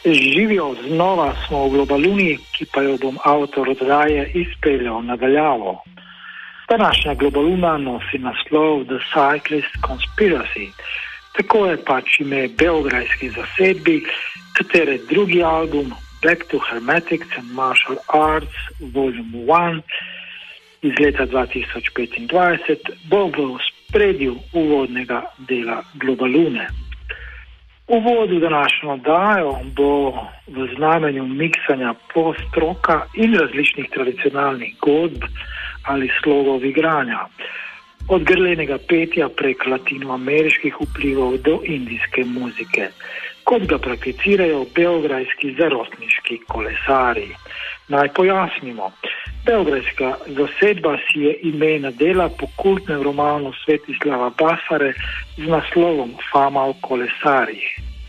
Živijo, znova smo v Globaluni, ki pa jo bom avtor oddaje izpeljal nadaljavo. Današnja Globaluna nosi naslov The Cyclist Conspiracy. Tako je pač ime beograjski zasedbi, katere drugi album Back to Hermetics and Martial Arts Volume 1 iz leta 2025 bo v spredju uvodnega dela Globalune. Uvod v današnjo oddajo bo v znamenju miksanja post-rocka in različnih tradicionalnih godb ali slogov igranja. Od grlenega petja prek latinoameriških vplivov do indijske muzike, kot ga prakticirajo beograjski zarotniški kolesarji. Naj pojasnimo. Beograjska zasedba si je ime nadela po kultnem romanu Svetislava Basare z naslovom Fama o kolesarjih.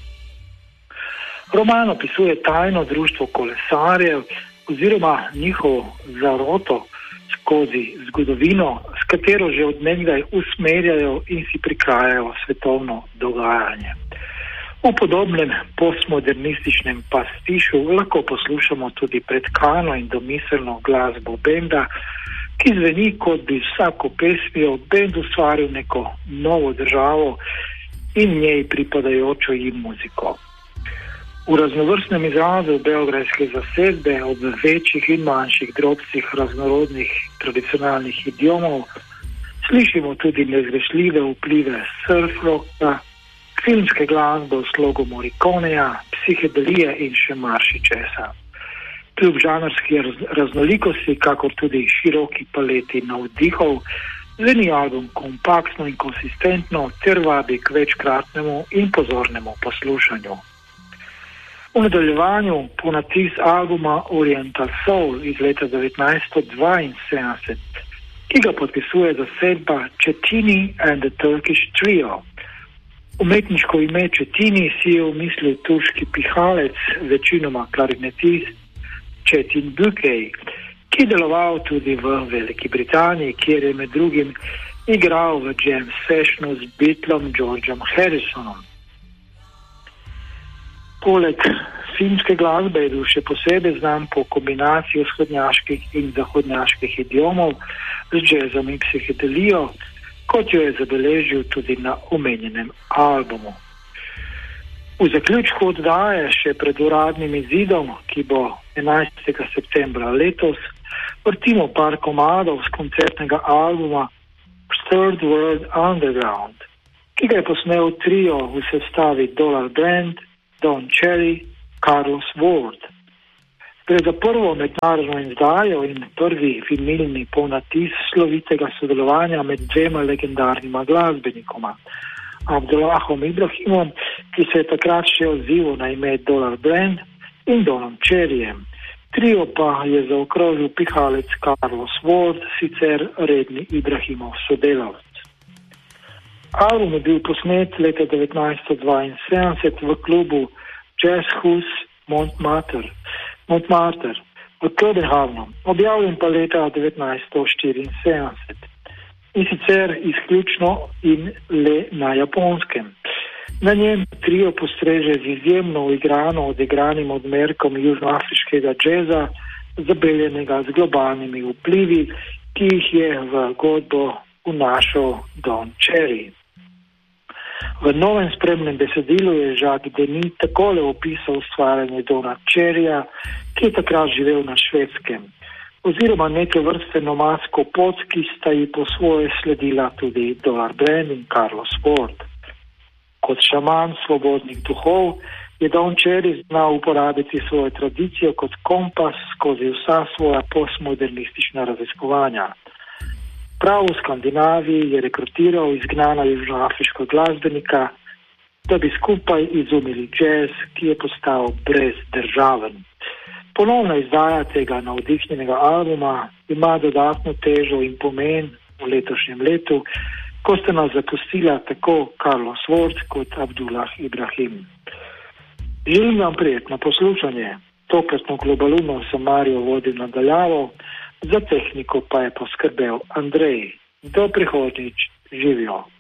Roman opisuje tajno društvo kolesarjev oziroma njihovo zaroto skozi zgodovino, s katero že od nekdaj usmerjajo in si prikrajajo svetovno dogajanje. V podobnem postmodernističnem pastišu lahko poslušamo tudi pretkano in domiselno glasbo benda, ki zveni, kot bi vsako pesmijo bend ustvaril neko novo državo in njej pripadajočo jim muziko. V raznovrstnem izrazu beograjske zasedbe ob večjih in manjših drobcih raznorodnih tradicionalnih idiomov slišimo tudi nezgrešljive vplive surf-rocka, filmske glasbe v slogu Morriconeja, psihedelije in še maršičesa. Kljub žanrski raznolikosti, kakor tudi široki paleti navdihov, zveni album kompaktno in konsistentno ter vabi k večkratnemu in pozornemu poslušanju. V nadaljevanju ponatis albuma Oriental Soul iz leta 1972, ki ga podpisuje zasedba Cetini and the Turkish Trio. Umetniško ime Cetini si je umislil turški pihalec, večinoma klarinetist Çetin Bükey, ki je deloval tudi v Veliki Britaniji, kjer je med drugim igral v jam sessionu z Beatlom Georgeom Harrisonom. Poleg filmske glasbe je bil še posebej znan po kombinaciji vzhodnjaških in zahodnjaških idiomov z jazzom in psihedelijo, kot jo je zabeležil tudi na omenjenem albumu. V zaključku oddaje še pred uradnim izidom, ki bo 11. septembra letos, vrtimo par komadov z koncertnega albuma Third World Underground, ki ga je posnel trio v sestavi Dollar Brand, Don Cherry, Carlos Ward. Gre za prvo mednarodno izdajo in prvi vinilni ponatis slovitega sodelovanja med dvema legendarnima glasbenikoma, Abdullahom Ibrahimom, ki se je takrat še odzival na ime Dollar Brand, in Donom Cherryjem. Trio pa je zaokrožil pihalec Carlos Ward, sicer redni Ibrahimov sodelavec. Album je bil posnet leta 1972 v klubu Jazz House Montmartre v Köbenhavnu, objavljen pa leta 1974 in sicer izključno in le na japonskem. Na njem trio postreže z izjemno uigrano odigranim odmerkom južnoafriškega džeza, zabeljenega z globalnimi vplivi, ki jih je v godbo vnašal Don Cherry. V novem spremnem besedilu je Jacques Denis takole opisal ustvarjanje Dona Cherryja, ki je takrat živel na Švedskem, oziroma neke vrste nomadsko pot, ki sta ji po svoje sledila tudi Dollar Brand in Carlos Ward. Kot šaman svobodnih duhov je Don Cherry znal uporabiti svojo tradicijo kot kompas skozi vsa svoja postmodernistična raziskovanja. Prav v Skandinaviji je rekrutiral izgnana južnoafriška glasbenika, da bi skupaj izumili jazz, ki je postal brezdržaven. Ponovna izdaja tega navdihnjenega albuma ima dodatno težo in pomen v letošnjem letu, ko sta nas zapustila tako Carlos Ward kot Abdullah Ibrahim. Želim vam prijetno poslušanje. Tokratno Globaluno sem Mario vodil nadaljavo, za tehniko pa je poskrbel Andrej. Do prihodnjič, živijo.